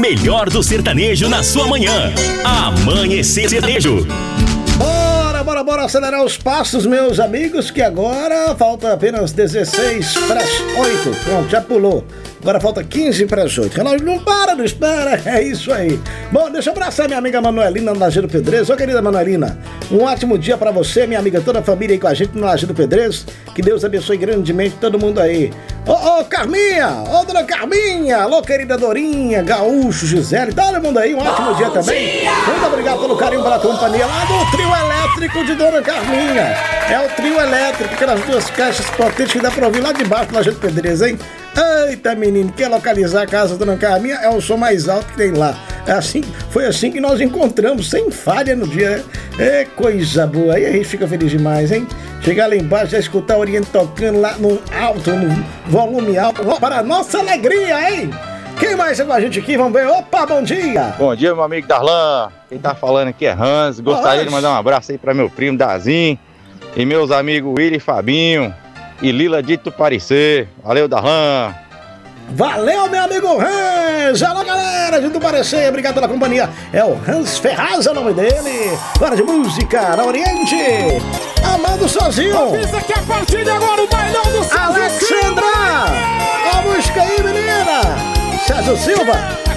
melhor do sertanejo na sua manhã. Amanhecer Sertanejo. Bora acelerar os passos, meus amigos, que agora falta apenas 16 para as 8. Pronto, já pulou. Agora falta 15 para as 8. O relógio não espera. É isso aí. Bom, deixa eu abraçar minha amiga Manuelina no Lajeado Pedreiro. Ô, querida Manuelina, um ótimo dia pra você, minha amiga, toda a família aí com a gente no Lajeado Pedreiro. Que Deus abençoe grandemente todo mundo aí. Ô, Carminha! Ô, dona Carminha! Alô, querida Dorinha, Gaúcho, Gisele, todo mundo aí, um ótimo dia também. Muito obrigado pelo carinho, pela companhia lá do trio elétrico de dona Carminha. É o trio elétrico, aquelas duas caixas potentes que dá pra ouvir lá de baixo do Lajeado Pedreiro, hein? Eita, menino, quer localizar a casa da dona Carminha? É o som mais alto que tem lá. Foi assim que nós encontramos, sem falha no dia. É coisa boa, aí a gente fica feliz demais, hein? Chegar lá embaixo, já escutar o Oriente tocando lá no alto, no volume alto, para a nossa alegria, hein? Quem mais é com a gente aqui? Vamos ver. Opa, bom dia! Bom dia, meu amigo Darlan. Quem tá falando aqui é Hans. Gostaria de mandar um abraço aí para meu primo Dazinho e meus amigos Willy e Fabinho e Lila de Tuparecê. Valeu, Darlan. Valeu, meu amigo Hans! Alô, galera de Tuparecê, obrigado pela companhia. É o Hans Ferraz, é o nome dele. Hora de música na Oriente. Amando Sozinho. Avisa que a partir de agora o bailão do Sozinho. Alexandra! A música aí, menina! César Silva.